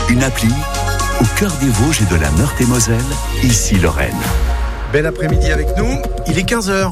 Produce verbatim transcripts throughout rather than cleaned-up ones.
Une appli au cœur des Vosges et de la Meurthe-et-Moselle, ici Lorraine. Bel après-midi avec nous, il est quinze heures.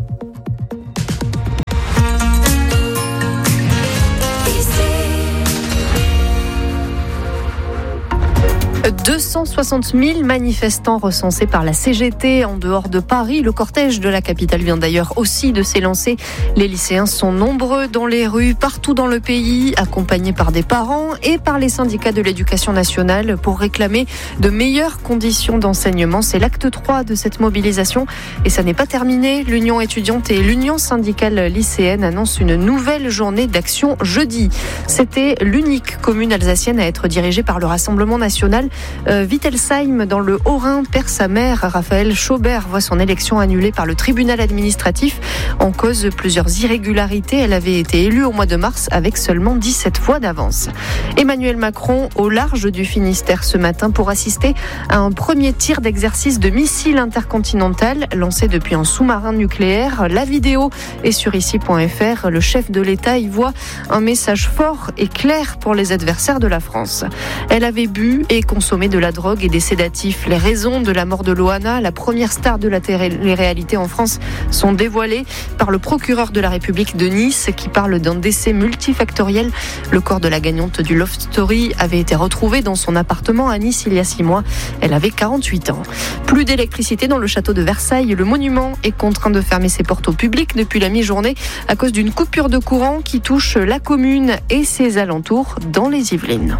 deux cent soixante mille manifestants recensés par la C G T en dehors de Paris. Le cortège de la capitale vient d'ailleurs aussi de s'élancer. Les lycéens sont nombreux dans les rues, partout dans le pays, accompagnés par des parents et par les syndicats de l'éducation nationale pour réclamer de meilleures conditions d'enseignement. C'est l'acte trois de cette mobilisation et ça n'est pas terminé. L'Union étudiante et l'Union syndicale lycéenne annoncent une nouvelle journée d'action jeudi. C'était l'unique commune alsacienne à être dirigée par le Rassemblement national. Euh, Wittelsheim, dans le Haut-Rhin, perd sa mère. Raphaël Schaubert voit son élection annulée par le tribunal administratif. En cause, plusieurs irrégularités. Elle avait été élue au mois de mars avec seulement dix-sept voix d'avance. Emmanuel Macron au large du Finistère ce matin pour assister à un premier tir d'exercice de missile intercontinental lancé depuis un sous-marin nucléaire. La vidéo est sur ici point f r. Le chef de l'État y voit un message fort et clair pour les adversaires de la France. Elle avait bu et consommé de la drogue et des sédatifs. Les raisons de la mort de Loana, la première star de la télé-réalité en France, sont dévoilées par le procureur de la République de Nice qui parle d'un décès multifactoriel. Le corps de la gagnante du Love Story avait été retrouvé dans son appartement à Nice il y a six mois. Elle avait quarante-huit ans. Plus d'électricité dans le château de Versailles. Le monument est contraint de fermer ses portes au public depuis la mi-journée à cause d'une coupure de courant qui touche la commune et ses alentours dans les Yvelines.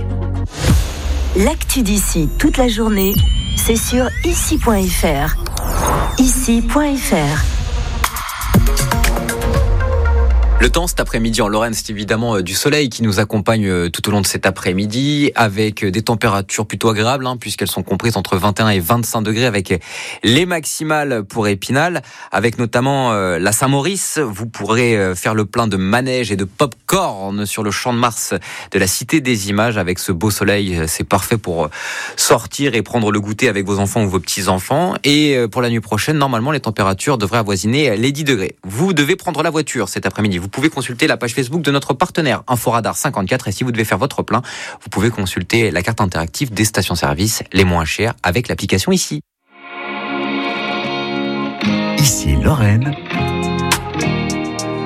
L'actu d'ici toute la journée, c'est sur ici point f r. ici point f r. Le temps cet après-midi en Lorraine, c'est évidemment du soleil qui nous accompagne tout au long de cet après-midi avec des températures plutôt agréables hein, puisqu'elles sont comprises entre vingt et un et vingt-cinq degrés avec les maximales pour Épinal, avec notamment euh, la Saint-Maurice. Vous pourrez euh, faire le plein de manèges et de pop-corn sur le champ de Mars de la Cité des Images avec ce beau soleil. C'est parfait pour sortir et prendre le goûter avec vos enfants ou vos petits-enfants. Et pour la nuit prochaine, normalement, les températures devraient avoisiner les dix degrés. Vous devez prendre la voiture cet après-midi. Vous Vous pouvez consulter la page Facebook de notre partenaire Inforadar cinquante-quatre et si vous devez faire votre plein, vous pouvez consulter la carte interactive des stations-service les moins chères avec l'application ici. Ici Lorraine.